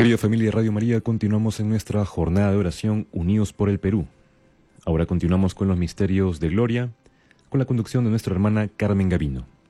Querida familia de Radio María, continuamos en nuestra jornada de oración Unidos por el Perú. Ahora continuamos con los misterios de gloria, con la conducción de nuestra hermana Carmen Gavino.